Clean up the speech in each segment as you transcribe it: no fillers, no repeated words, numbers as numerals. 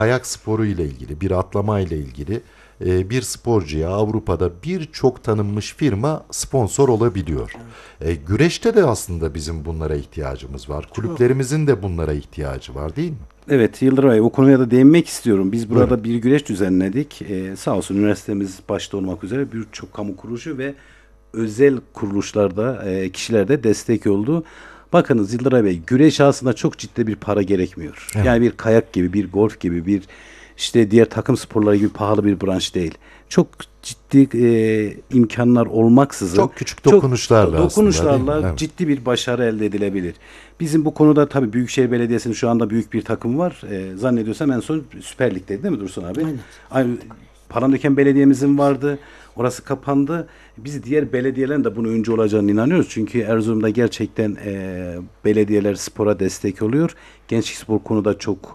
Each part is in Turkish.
kayak sporu ile ilgili, bir atlama ile ilgili bir sporcuya Avrupa'da birçok tanınmış firma sponsor olabiliyor. Güreşte de aslında bizim bunlara ihtiyacımız var. Çok. Kulüplerimizin de bunlara ihtiyacı var, değil mi? Evet Yıldıray, o konuya da değinmek istiyorum. Biz Buyurun. burada bir güreş düzenledik. Sağ olsun üniversitemiz başta olmak üzere birçok kamu kuruluşu ve özel kuruluşlarda, kişiler de destek oldu. Bakınız Yıldıray Bey, güreş aslında çok ciddi bir para gerekmiyor. Evet. Yani bir kayak gibi, bir golf gibi, bir işte diğer takım sporları gibi pahalı bir branş değil. Çok ciddi imkanlar olmaksızın Çok küçük dokunuşlarla aslında, dokunuşlarla değil mi? Evet. ciddi bir başarı elde edilebilir. Bizim bu konuda tabii Büyükşehir Belediyesi'nin şu anda büyük bir takım var. Zannediyorsam en son Süper Lig'deydi değil mi Dursun abi? Aynen. Aynı Palandöken Belediye'mizin vardı. Orası kapandı. Biz diğer belediyelerin de bunu öncü olacağını inanıyoruz. Çünkü Erzurum'da gerçekten belediyeler spora destek oluyor. Gençlik spor konuda çok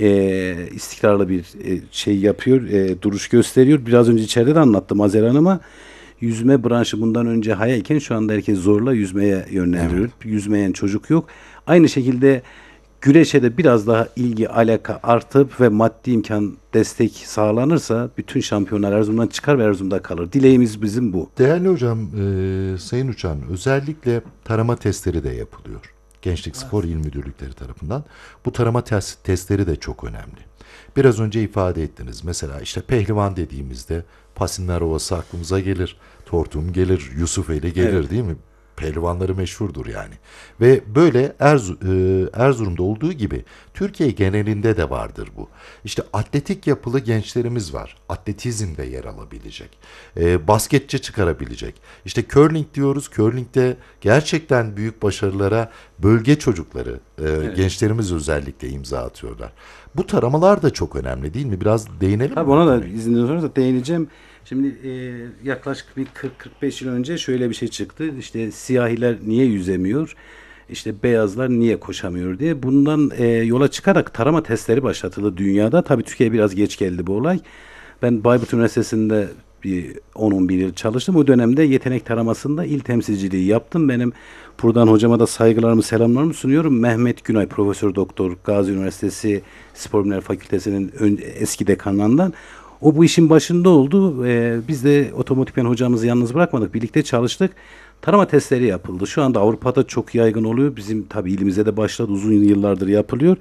istikrarlı bir şey yapıyor, duruş gösteriyor. Biraz önce içeride de anlattım Azer Hanım'a. Yüzme branşı bundan önce hayayken şu anda herkes zorla yüzmeye yönlendiriyor. Evet. Yüzmeyen çocuk yok. Aynı şekilde güreşe de biraz daha ilgi, alaka artıp ve maddi imkan destek sağlanırsa bütün şampiyonlar Erzurum'dan çıkar ve Erzurum'da kalır. Dileğimiz bizim bu. Değerli hocam, Sayın Uçan, özellikle tarama testleri de yapılıyor. Gençlik Spor İl Müdürlükleri tarafından. Bu tarama testleri de çok önemli. Biraz önce ifade ettiniz. Mesela işte pehlivan dediğimizde Pasinler Ovası aklımıza gelir. Tortum gelir, Yusufeli gelir, Evet. değil mi? Pehlivanları meşhurdur yani. Ve böyle Erzurum'da olduğu gibi Türkiye genelinde de vardır bu. İşte atletik yapılı gençlerimiz var. Atletizmde yer alabilecek. Basketçi çıkarabilecek. İşte curling diyoruz. Curling'de gerçekten büyük başarılara bölge çocukları, gençlerimiz özellikle imza atıyorlar. Bu taramalar da çok önemli, değil mi? Biraz değinelim Tabii mi? ona da izininiz olursa değineceğim. Şimdi yaklaşık bir 40-45 yıl önce şöyle bir şey çıktı. İşte siyahiler niye yüzemiyor? İşte beyazlar niye koşamıyor diye. Bundan yola çıkarak tarama testleri başlatıldı dünyada. Tabii Türkiye'ye biraz geç geldi bu olay. Ben Bayburt Üniversitesi'nde bir 10-11 yıl çalıştım. O dönemde yetenek taramasında il temsilciliği yaptım. Benim buradan hocama da saygılarımı, selamlarımı sunuyorum. Mehmet Günay, Profesör Doktor, Gazi Üniversitesi Spor Bilimleri Fakültesi'nin eski dekanlarından. O bu işin başında oldu. Biz de otomatikman hocamızı yalnız bırakmadık. Birlikte çalıştık. Tarama testleri yapıldı. Şu anda Avrupa'da çok yaygın oluyor. Bizim tabii ilimize de başladı. Uzun yıllardır yapılıyor.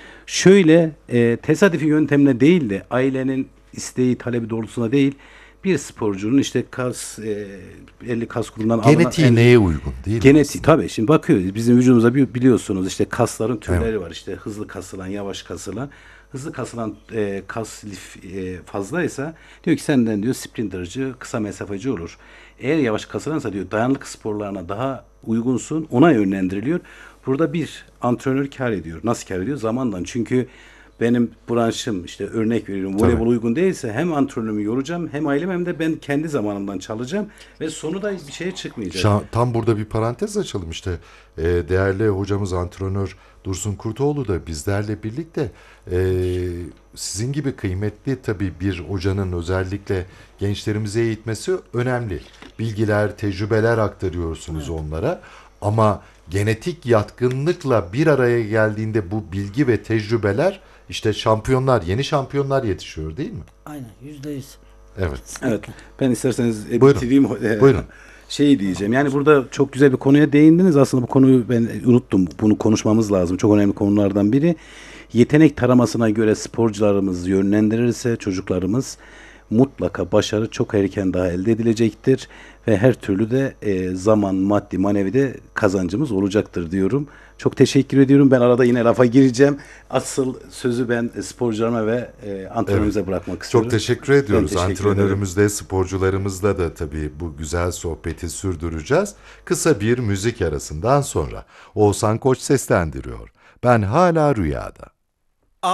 Şöyle tesadüfi yöntemle değil de ailenin isteği, talebi doğrultusunda değil, bir sporcunun işte kas 50 kas grubundan alınan Genetiği neye uygun, değil mi? genetiği tabii şimdi bakıyoruz bizim vücudumuzda biliyorsunuz işte kasların türleri Evet. var, işte hızlı kasılan, yavaş kasılan. Hızlı kasılan kas lif fazlaysa diyor ki senden diyor sprinterci, kısa mesafeci olur. Eğer yavaş kasılansa diyor dayanıklı sporlarına daha uygunsun, ona yönlendiriliyor. Burada bir antrenör kâr ediyor. Nasıl kâr ediyor? Zamandan. Çünkü benim branşım işte örnek veriyorum Tabii. voleybol uygun değilse hem antrenörümü yoracağım hem ailem hem de ben kendi zamanımdan çalacağım ve sonu da bir şeye çıkmayacak. Tam burada bir parantez açalım işte. Değerli hocamız antrenör Dursun Kurtoğlu da bizlerle birlikte sizin gibi kıymetli tabii bir hocanın özellikle gençlerimize eğitmesi önemli. Bilgiler, tecrübeler aktarıyorsunuz onlara ama genetik yatkınlıkla bir araya geldiğinde bu bilgi ve tecrübeler işte şampiyonlar, yeni şampiyonlar yetişiyor, değil mi? Aynen, %100. Evet. Evet. Ben isterseniz Buyurun. bitireyim. Buyurun. Şey diyeceğim. Yani burada çok güzel bir konuya değindiniz. Aslında bu konuyu ben unuttum. Bunu konuşmamız lazım. Çok önemli konulardan biri. Yetenek taramasına göre sporcularımız yönlendirirse çocuklarımız mutlaka başarı çok erken daha elde edilecektir ve her türlü de zaman, maddi, manevi de kazancımız olacaktır diyorum. Çok teşekkür ediyorum. Ben arada yine lafa gireceğim. Asıl sözü ben sporcularıma ve antrenörümüze bırakmak istiyorum. Çok teşekkür ediyoruz. Ben teşekkür Antrenörümüzle, sporcularımızla da tabii bu güzel sohbeti sürdüreceğiz. Kısa bir müzik arasından sonra Oğuzhan Koç seslendiriyor. Ben hala rüyada.